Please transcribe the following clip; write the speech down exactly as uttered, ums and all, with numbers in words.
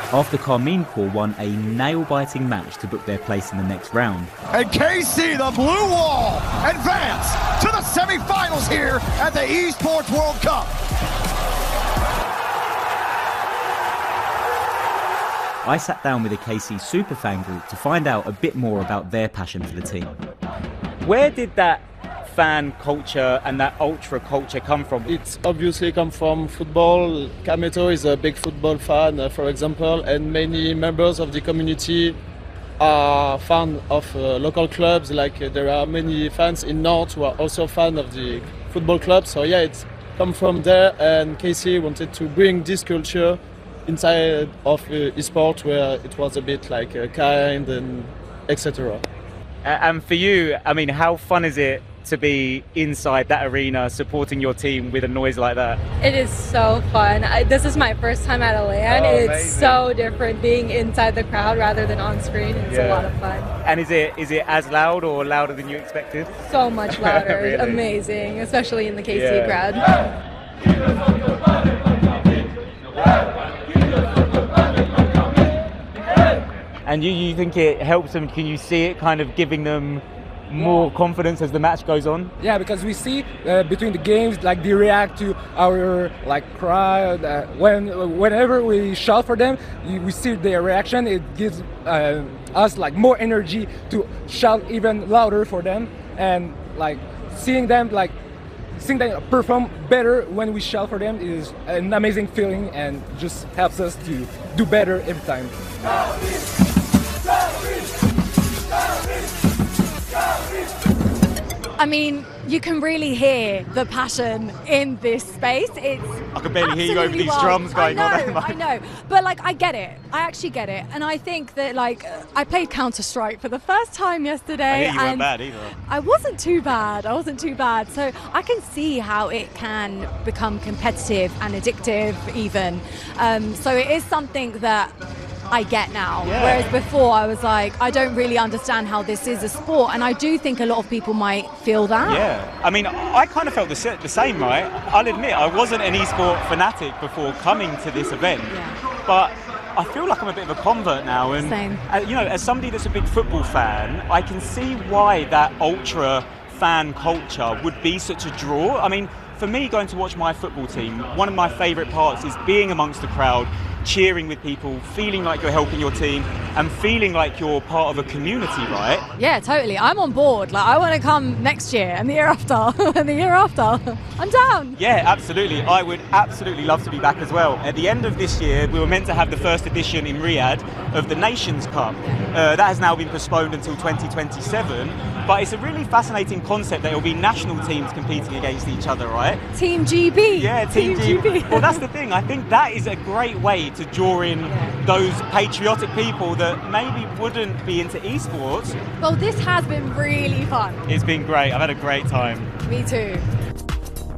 after Carmine won a nail-biting match to book their place in the next round. And K C, the Blue Wall, advance to the semi-finals here at the Esports World Cup. I sat down with a K C superfan group to find out a bit more about their passion for the team. Where did that fan culture and that ultra culture come from? It's obviously come from football. Kameto is a big football fan, uh, for example, and many members of the community are fans of uh, local clubs. Like uh, there are many fans in Nantes who are also fans of the football club. So yeah, it's come from there, and K C wanted to bring this culture inside of uh, esports, where it was a bit like uh, kind and et cetera. And for you, I mean, how fun is it to be inside that arena supporting your team with a noise like that? It is so fun. I, this is my first time at a LAN. Oh, it's amazing. so different being inside the crowd rather than on screen. It's Yeah. a lot of fun. And is it is it as loud or louder than you expected? So much louder. Really? Amazing, especially in the K C Yeah. crowd. And you, you think it helps them? Can you see it kind of giving them more confidence as the match goes on? Yeah, because we see uh, between the games, like they react to our like crowd. Uh, when whenever we shout for them, you- we see their reaction. It gives uh, us like more energy to shout even louder for them, and like seeing them like seeing them perform better when we shout for them is an amazing feeling, and just helps us to do better every time. I mean, you can really hear the passion in this space. It's I can barely hear you over absolutely these wild. drums going I on. know, I know. But like, I get it. I actually get it. And I think that like, I played Counter-Strike for the first time yesterday. I hear you weren't and bad either. I wasn't too bad. I wasn't too bad. So I can see how it can become competitive and addictive even. Um, so it is something that I get now. Yeah. Whereas before I was like, I don't really understand how this is a sport. And I do think a lot of people might feel that. Yeah, I mean, I kind of felt the, sa- the same, right? I'll admit, I wasn't an esport fanatic before coming to this event, Yeah. but I feel like I'm a bit of a convert now. And Same. Uh, you know, as somebody that's a big football fan, I can see why that ultra fan culture would be such a draw. I mean, for me, going to watch my football team, one of my favourite parts is being amongst the crowd, cheering with people, feeling like you're helping your team, and feeling like you're part of a community, right? Yeah, totally. I'm on board. Like, I want to come next year and the year after and the year after. I'm down. Yeah, absolutely. I would absolutely love to be back as well. At the end of this year, we were meant to have the first edition in Riyadh of the Nations Cup. Uh, that has now been postponed until twenty twenty-seven. But it's a really fascinating concept that it'll be national teams competing against each other, right? Team G B. Yeah, Team, Team G B. G B. Well, that's the thing. I think that is a great way to draw in those patriotic people that maybe wouldn't be into esports. Well, this has been really fun. It's been great. I've had a great time. Me too.